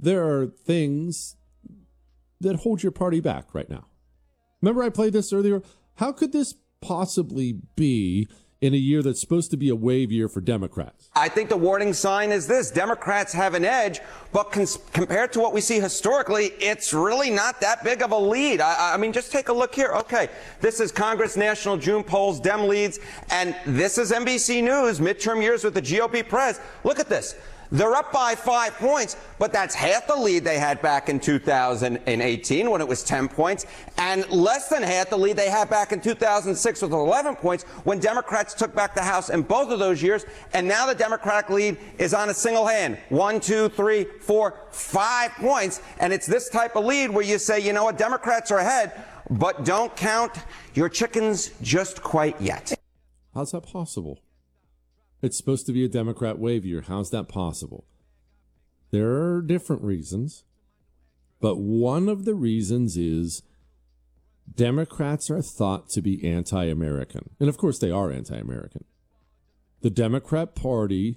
there are things that hold your party back right now. Remember I played this earlier? How could this possibly be in a year that's supposed to be a wave year for Democrats? I think the warning sign is this. Democrats have an edge, but compared to what we see historically, it's really not that big of a lead. I mean, just take a look here. Okay, this is Congress National June polls, Dem leads, and this is NBC News, midterm years with the GOP press. Look at this. They're up by 5 points, but that's half the lead they had back in 2018 when it was 10 points, and less than half the lead they had back in 2006 with 11 points when Democrats took back the House in both of those years. And now the Democratic lead is on a single hand. 1, 2, 3, 4, 5 points. And it's this type of lead where you say, you know what, Democrats are ahead, but don't count your chickens just quite yet. How's that possible? It's supposed to be a Democrat wave year. How's that possible? There are different reasons, but one of the reasons is Democrats are thought to be anti-American. And of course they are anti-American. The Democrat Party,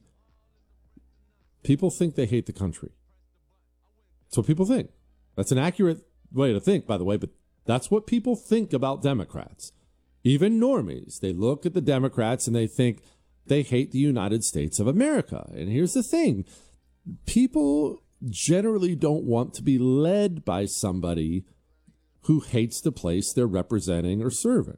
people think they hate the country. That's what people think. That's an accurate way to think, by the way, but that's what people think about Democrats. Even normies, they look at the Democrats and they think they hate the United States of America. And here's the thing. People generally don't want to be led by somebody who hates the place they're representing or serving.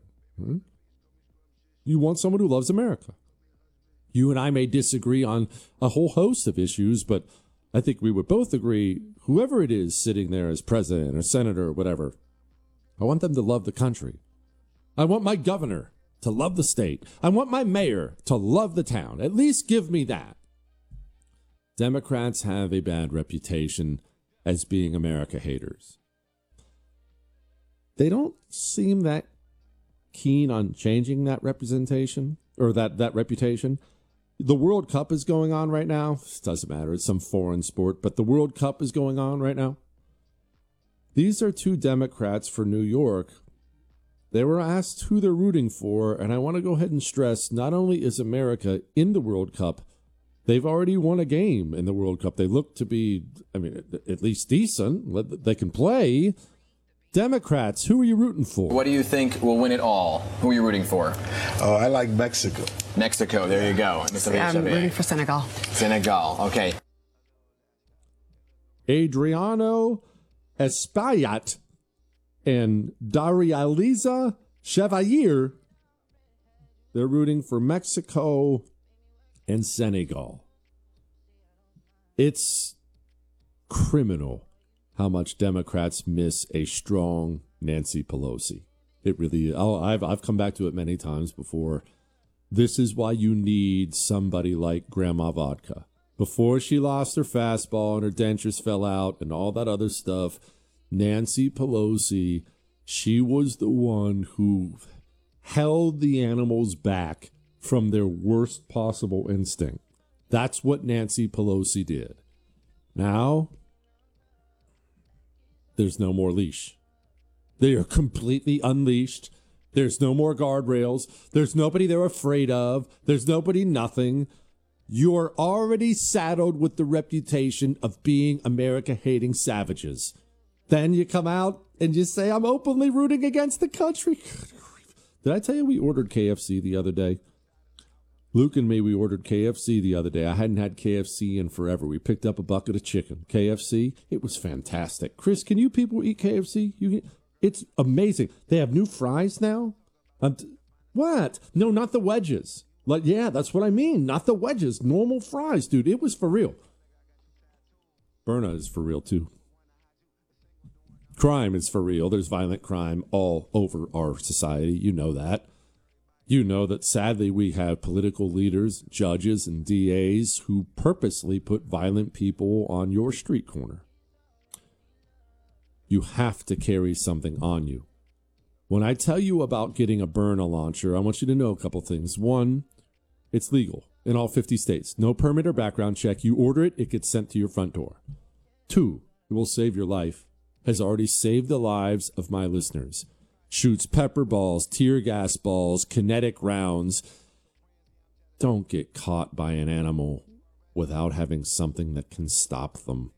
You want someone who loves America. You and I may disagree on a whole host of issues, but I think we would both agree, whoever it is sitting there as president or senator or whatever, I want them to love the country. I want my governor to love the state. I want my mayor to love the town. At least give me that. Democrats have a bad reputation as being America haters. They don't seem that keen on changing that representation or that reputation. The World Cup is going on right now. It doesn't matter. It's some foreign sport, but the World Cup is going on right now. These are two Democrats for New York. They were asked who they're rooting for, and I want to go ahead and stress, not only is America in the World Cup, they've already won a game in the World Cup. They look to be, I mean, at least decent. They can play. Democrats, who are you rooting for? What do you think will win it all? Who are you rooting for? Oh, I like Mexico. Mexico, there you go. I'm rooting for Senegal. Senegal, okay. Adriano Espaillat and Darializa Chevalier, they're rooting for Mexico and Senegal. It's criminal how much Democrats miss a strong Nancy Pelosi. It really is. I've come back to it many times before. This is why you need somebody like Grandma Vodka. Before she lost her fastball and her dentures fell out and all that other stuff, Nancy Pelosi, she was the one who held the animals back from their worst possible instinct. That's what Nancy Pelosi did. Now, there's no more leash. They are completely unleashed. There's no more guardrails. There's nobody they're afraid of. There's nobody nothing. You're already saddled with the reputation of being America-hating savages. Then you come out and you say, I'm openly rooting against the country. Did I tell you we ordered KFC the other day? Luke and me, we ordered KFC the other day. I hadn't had KFC in forever. We picked up a bucket of chicken. KFC, it was fantastic. Chris, can you people eat KFC? It's amazing. They have new fries now. What? No, not the wedges. Yeah, that's what I mean. Not the wedges. Normal fries, dude. It was for real. Berna is for real, too. Crime is for real. There's violent crime all over our society. You know that. You know that sadly we have political leaders, judges, and DAs who purposely put violent people on your street corner. You have to carry something on you. When I tell you about getting a Byrna launcher, I want you to know a couple things. One, it's legal in all 50 states. No permit or background check. You order it, it gets sent to your front door. Two, it will save your life. Has already saved the lives of my listeners. Shoots pepper balls, tear gas balls, kinetic rounds. Don't get caught by an animal without having something that can stop them.